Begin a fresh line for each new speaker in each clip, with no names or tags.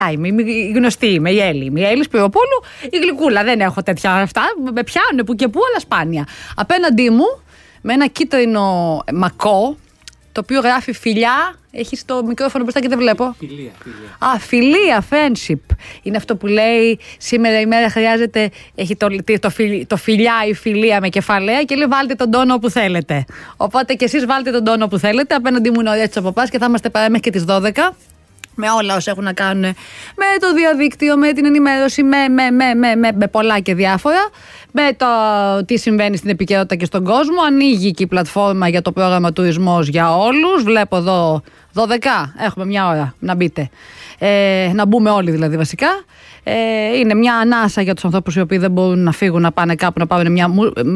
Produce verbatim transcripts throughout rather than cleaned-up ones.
Η γνωστή είμαι, η Έλλη. Η Έλλη Σπυροπούλου, η Γλυκούλα. Δεν έχω τέτοια αυτά. Με πιάνουν που και που, αλλά σπάνια. Απέναντί μου, με ένα κίτρινο μακό, το οποίο γράφει φιλιά. Έχει το μικρόφωνο μπροστά και δεν βλέπω.
Φιλία, φιλία.
Α, φιλία, friendship. Είναι αυτό που λέει σήμερα η μέρα χρειάζεται. Έχει το, το, φιλ, το φιλιά ή φιλία με κεφαλαία και λέει βάλτε τον τόνο που θέλετε. Οπότε και εσείς βάλτε τον τόνο που θέλετε. Απέναντί μου είναι ο Ρέτσος από πας και θα είμαστε παρά μέχρι και τις δώδεκα. Με όλα όσα έχουν να κάνουν με το διαδίκτυο, με την ενημέρωση, με, με, με, με, με, με πολλά και διάφορα. Με το τι συμβαίνει στην επικαιρότητα και στον κόσμο. Ανοίγει και η πλατφόρμα για το πρόγραμμα Τουρισμός για όλους. Βλέπω εδώ δώδεκα, έχουμε μια ώρα να μπείτε. Ε, να μπούμε όλοι δηλαδή βασικά. Ε, είναι μια ανάσα για τους ανθρώπους οι οποίοι δεν μπορούν να φύγουν, να πάνε κάπου, να πάρουν μια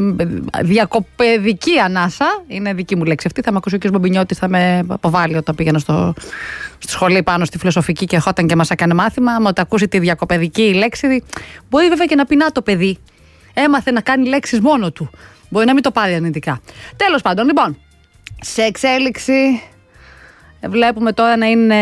διακοπεδική ανάσα. Είναι δική μου λέξη αυτή. Θα με ακούσει ο κ. Μπομπινιώτης, θα με αποβάλει όταν πήγαινα στο, στη σχολή πάνω στη φιλοσοφική και ερχόταν και μας έκανε μάθημα. Αν το ακούσει τη διακοπεδική λέξη, μπορεί βέβαια και να πει να το παιδί. Έμαθε να κάνει λέξεις μόνο του. Μπορεί να μην το πάρει αρνητικά. Τέλος πάντων, λοιπόν, σε εξέλιξη. Βλέπουμε τώρα να είναι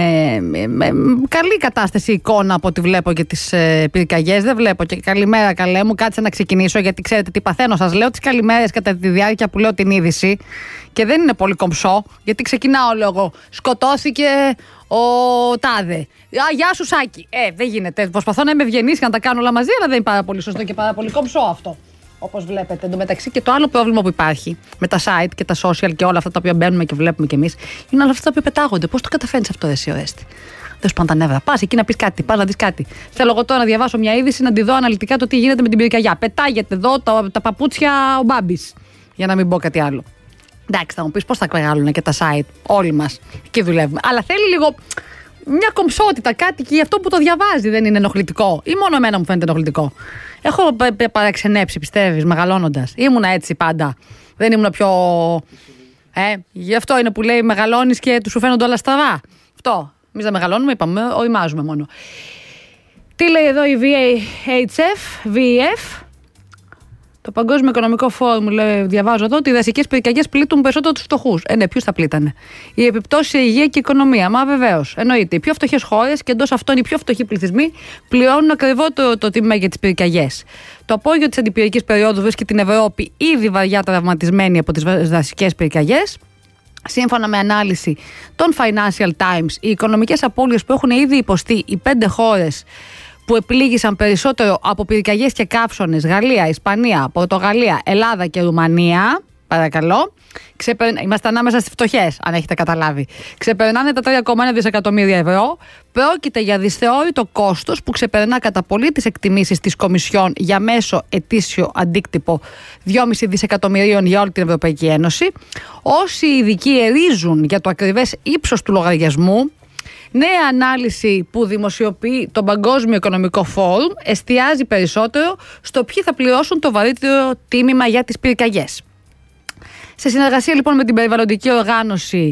με καλή κατάσταση η εικόνα από ό,τι βλέπω και τις ε, πυρκαγιές. Δεν βλέπω και καλημέρα καλέ μου. Κάτσε να ξεκινήσω γιατί ξέρετε τι παθαίνω. Σας λέω τις καλημέρες κατά τη διάρκεια που λέω την είδηση και δεν είναι πολύ κομψό γιατί ξεκινάω λέω εγώ. Σκοτώθηκε ο Τάδε. Α, γεια σου Σάκη. Ε, δεν γίνεται. Προσπαθώ να είμαι ευγενής και να τα κάνω όλα μαζί, αλλά δεν είναι πάρα πολύ σωστό και πάρα πολύ κομψό αυτό. Όπως βλέπετε. Εν τω μεταξύ και το άλλο πρόβλημα που υπάρχει με τα site και τα social και όλα αυτά τα οποία μπαίνουμε και βλέπουμε κι εμείς είναι όλα αυτά τα οποία πετάγονται. Πώς το καταφέρνεις αυτό, εσύ, Ορέστη? Δεν σου πάνε τα νεύρα. Πας εκεί να πεις κάτι, πας να δεις κάτι. Θέλω εγώ τώρα να διαβάσω μια είδηση, να τη δω αναλυτικά το τι γίνεται με την πυρκαγιά. Πετάγεται εδώ τα, τα παπούτσια ο Μπάμπης. Για να μην πω κάτι άλλο. Εντάξει, θα μου πεις πώς θα βγάλουν και τα site. Όλοι μας εκεί δουλεύουμε. Αλλά θέλει λίγο μια κομψότητα, κάτι και αυτό που το διαβάζει δεν είναι ενοχλητικό. Ή μόνο εμένα μου φαίνεται ενοχλητικό. Έχω παραξενέψει, πιστεύεις, μεγαλώνοντας. Ήμουνα έτσι πάντα. Δεν ήμουνα πιο. Ε, γι' αυτό είναι που λέει μεγαλώνεις και του σου φαίνονται όλα στραβά. Αυτό. Εμείς δεν μεγαλώνουμε, είπαμε, οριμάζουμε μόνο. Τι λέει εδώ η βι έιτς εφ, βι ι εφ. Το Παγκόσμιο Οικονομικό Φόρουμ, λέει, διαβάζω εδώ, ότι οι δασικές πυρκαγιές πλήττουν περισσότερο τους φτωχούς. Ε, ναι, ποιους θα πλήττανε? Οι επιπτώσεις σε υγεία και οικονομία. Μα βεβαίως. Εννοείται. Οι πιο φτωχές χώρες και εντός αυτών οι πιο φτωχοί πληθυσμοί πληρώνουν ακριβότερο το τίμημα για τις πυρκαγιές. Το απόγειο της αντιπυρικής περίοδου βρίσκει την Ευρώπη ήδη βαριά τραυματισμένη από τις δασικές πυρκαγιές. Σύμφωνα με ανάλυση των Financial Times, οι οικονομικές απώλειες που έχουν ήδη υποστεί οι πέντε χώρες που επλήγησαν περισσότερο από πυρκαγιές και καύσονες, Γαλλία, Ισπανία, Πορτογαλία, Ελλάδα και Ρουμανία, παρακαλώ, ξεπερνα... είμαστε ανάμεσα στις φτωχές, αν έχετε καταλάβει, ξεπερνάνε τα τρία κόμμα ένα δισεκατομμύρια ευρώ. Πρόκειται για δυσθεώρητο κόστος που ξεπερνά κατά πολύ τις εκτιμήσεις της Κομισιόν για μέσο ετήσιο αντίκτυπο δυόμισι δισεκατομμυρίων για όλη την Ευρωπαϊκή Ένωση. Όσοι ειδικοί ερίζουν για το ακριβές ύψος του λογαριασμού, νέα ανάλυση που δημοσιοποιεί το Παγκόσμιο Οικονομικό Φόρουμ εστιάζει περισσότερο στο ποιοι θα πληρώσουν το βαρύτερο τίμημα για τις πυρκαγιές. Σε συνεργασία λοιπόν με την περιβαλλοντική οργάνωση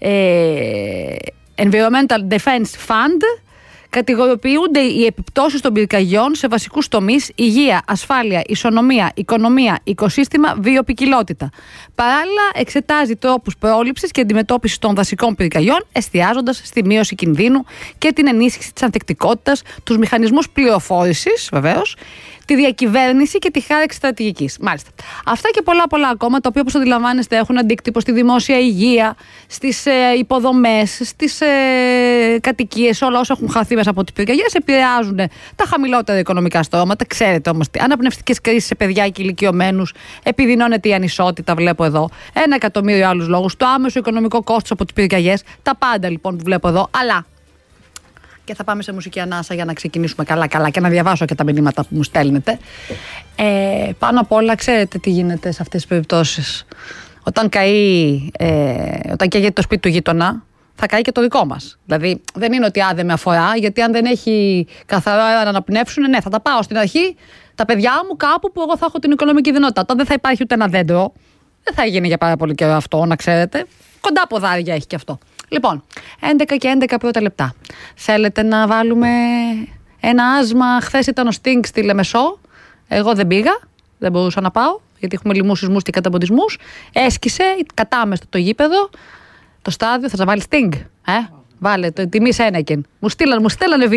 ε, Environmental Defense Fund, κατηγοριοποιούνται οι επιπτώσεις των πυρκαγιών σε βασικούς τομείς: υγεία, ασφάλεια, ισονομία, οικονομία, οικοσύστημα, βιοποικιλότητα. Παράλληλα, εξετάζει τρόπους πρόληψης και αντιμετώπισης των δασικών πυρκαγιών, εστιάζοντας στη μείωση κινδύνου και την ενίσχυση της ανθεκτικότητας, τους μηχανισμούς πληροφόρησης, βεβαίως, τη διακυβέρνηση και τη χάραξη στρατηγικής. Μάλιστα. Αυτά και πολλά πολλά ακόμα, τα οποία, όπως αντιλαμβάνεστε, έχουν αντίκτυπο στη δημόσια υγεία, στις ε, υποδομές, στις ε, κατοικίες, όλα όσα έχουν χαθεί μέσα από τις πυρκαγιές, επηρεάζουν τα χαμηλότερα οικονομικά στρώματα. Ξέρετε όμως, αναπνευστικές κρίσεις σε παιδιά και ηλικιωμένους, επιδεινώνεται η ανισότητα, βλέπω εδώ. Ένα εκατομμύριο άλλους λόγους. Το άμεσο οικονομικό κόστος από τις πυρκαγιές. Τα πάντα λοιπόν που βλέπω εδώ. Αλλά. Και θα πάμε σε μουσική ανάσα για να ξεκινήσουμε καλά-καλά και να διαβάσω και τα μηνύματα που μου στέλνετε. Ε, πάνω απ' όλα, ξέρετε τι γίνεται σε αυτές τις περιπτώσεις. Όταν καεί, ε, όταν καίγεται το σπίτι του γείτονα, θα καεί και το δικό μας. Δηλαδή, δεν είναι ότι α, δεν με αφορά, γιατί αν δεν έχει καθαρό αέρα να αναπνεύσουν, ναι, θα τα πάω στην αρχή, τα παιδιά μου κάπου που εγώ θα έχω την οικονομική δυνατότητα. Όταν δεν θα υπάρχει ούτε ένα δέντρο, δεν θα γίνει για πάρα πολύ καιρό αυτό, να ξέρετε. Κοντά ποδάρια έχει και αυτό. Λοιπόν, έντεκα και έντεκα πρώτα λεπτά. Θέλετε να βάλουμε ένα άσμα? Χθες ήταν ο Sting στη Λεμεσό. Εγώ δεν πήγα, δεν μπορούσα να πάω, γιατί έχουμε λοιμούς, σεισμούς και καταποντισμούς. Έσκησε, κατάμεστο το γήπεδο, το στάδιο. Θα σας βάλει Sting, ε? Βάλε το τιμή Σένεκεν. Μου στείλανε, μου στέλνανε